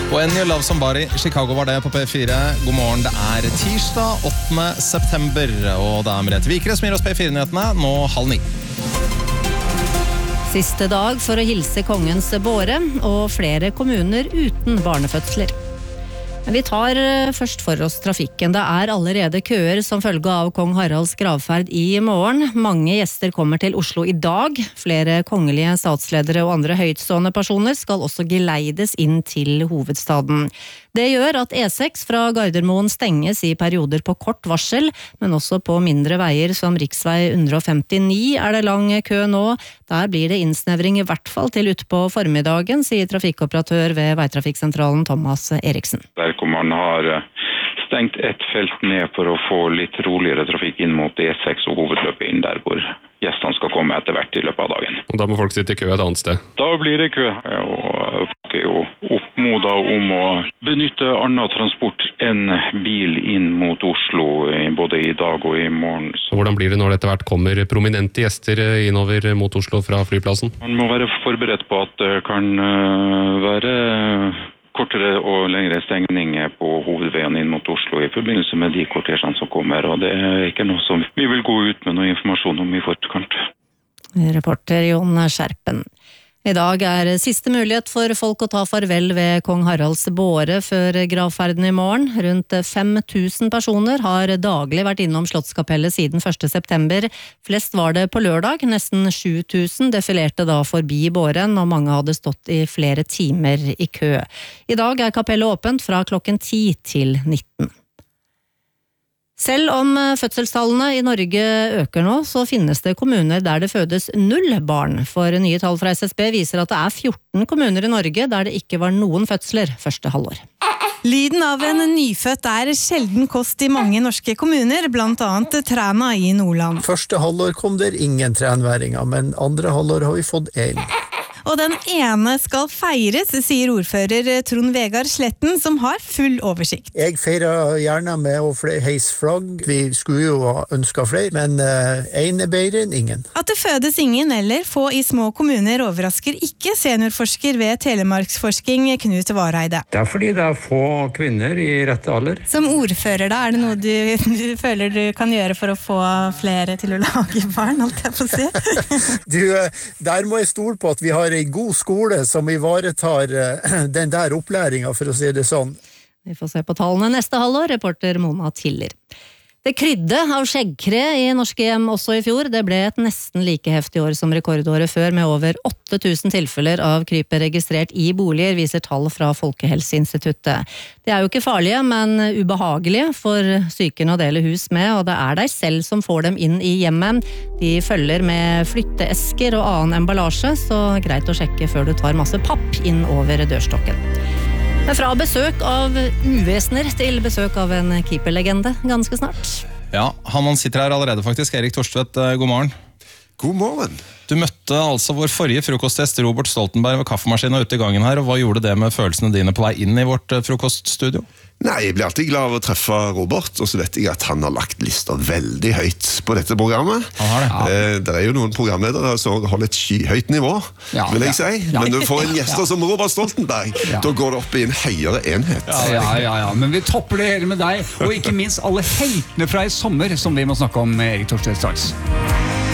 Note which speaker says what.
Speaker 1: Og When You Love Somebody, Chicago var det på P4. God morgen, det tirsdag 8. september, og det Merete Vikre som gir oss P4-nyhetene, nå 8:30.
Speaker 2: Siste dag for å hilse kongens båre, og flere kommuner uten barnefødsler. Vi tar først for oss trafikken. Det allerede køer som følge av kong Haralds gravferd i morgen. Mange gjester kommer til Oslo i dag. Flere kongelige statsledere og andre høytstående personer skal også geleides inn til hovedstaden. Det gjør at E6 fra Gardermoen stenges i perioder på kort varsel, men også på mindre veier som riksvei 159 det lang kø nå. Der blir det innsnevring i hvert fall til utpå formiddagen, sier trafikkoperatør ved Veitrafikksentralen Thomas Eriksen.
Speaker 3: Der hvor man har stengt ett felt ned for å få litt roligere trafikk inn mot E6 og hovedløpet inn der hvor gjestene skal komme etter hvert i løpet av dagen.
Speaker 4: Og da må folk sitte i kø et annet sted?
Speaker 3: Da blir det kø, og folk jo oppmodet om å benytte annen transport enn bil inn mot Oslo, både i dag og i morgen.
Speaker 4: Hvordan blir det når det etter hvert kommer prominente gjester innover mot Oslo fra flyplassen?
Speaker 3: Man må være forberedt på at det kan være kortere og lengre stengninger på hovedveien inn mot Oslo i forbindelse med de kortesjene som kommer, og det ikke noe som vi vil gå ut med noe informasjon om i forkant.
Speaker 2: Reporter Jon Skjerpen. I dag siste mulighet for folk å ta farvel ved kong Haralds båre før gravferden i morgen. Rundt 5000 personer har daglig vært innom Slottskapellet siden 1. september. Flest var det på lørdag, nesten 7000 defilerte da forbi båren, og mange hadde stått i flere timer i kø. I dag kapellet åpent fra klokken 10 til 19. Selv om fødselstallene i Norge øker nå, så finnes det kommuner der det fødes 0 barn. For nye tall fra SSB viser at det 14 kommuner i Norge der det ikke var noen fødsler første halvår.
Speaker 5: Lyden av en nyfødt sjelden kost i mange norske kommuner, blant annet Træna i Nordland.
Speaker 6: Første halvår kom det ingen trænværinger, men andre halvår har vi fått 1.
Speaker 5: Og den ene skal feires, sier ordfører Trond Vegard Sletten, som har full oversikt.
Speaker 6: Jeg feirer gjerne med å heise flagg. Vi skulle jo ha ønsket flere, men en bedre enn ingen.
Speaker 5: At det fødes ingen eller få i små kommuner overrasker ikke seniorforsker ved Telemarksforsking Knut Vareide.
Speaker 7: Det fordi det få kvinner i rette alder.
Speaker 5: Som ordfører da, det noe du føler du kan gjøre for å få flere til å lage barn, alt jeg får si?
Speaker 6: Der må jeg stole på at vi har en god skole som ivaretar den der opplæringen, for å si det sånn.
Speaker 2: Vi får se på tallene neste halvår, reporter Mona Tiller. Det krydde av skjeggkre i norske hjem også i fjor. Det ble et nesten like heftig år som rekordåret før, med over 8000 tilfeller av krypet registrert i boliger, viser tall fra Folkehelseinstituttet. De jo ikke farlige, men ubehagelige for sykerne å dele hus med, og det deg selv som får dem inn i hjemmet. De følger med flytteesker og annen emballasje, så greit å sjekke før du tar masse papp inn over dørstokken. Men fra besøk av uvesener til besøk av en keeperlegende ganske snart.
Speaker 1: Ja, han sitter her allerede faktisk. Erik Torstvedt, god morgen.
Speaker 8: God morgen.
Speaker 1: Du møtte altså vår forrige frokostgjest Robert Stoltenberg ved kaffemaskinen ute i gangen her, og hva gjorde det med følelsene dine på vei inn i vårt frokoststudio?
Speaker 8: Nei, jeg blir alltid glad av å treffe Robert, og så vet jeg at han har lagt lister veldig høyt på dette programmet.
Speaker 1: Han har det.
Speaker 8: Det jo noen programledere som holder et skyhøyt nivå, vil jeg si. Men du får en gjester som Robert Stoltenberg, da går det opp i en høyere enhet.
Speaker 9: Ja, men vi topper det hele med deg, og ikke minst alle heltene fra i sommer, som vi må snakke om, Erik Torstvedt straks.